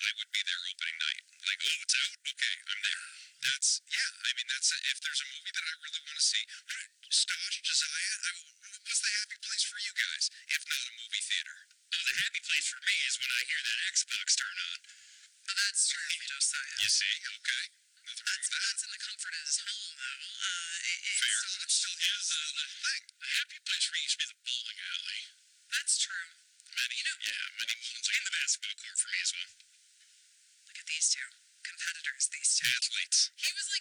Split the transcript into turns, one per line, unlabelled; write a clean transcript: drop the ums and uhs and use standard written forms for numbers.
I would be there opening night. Like, oh, it's out? Okay, I'm there. That's if there's a movie that I really want to see. Stosh, Josiah, what's the happy place for you guys, if not a movie theater? Oh, the happy place for me is when I hear that Xbox turn on.
But that's true, Josiah.
You see? Okay. Nothing wrong with that.
That's in the comfort of his home, though.
Fair. It still is the thing. The happy place for me used to be the bowling alley.
That's true.
Many moments in the basketball court for me as well.
Look at these two. Competitors, these two.
Athletes.
He was like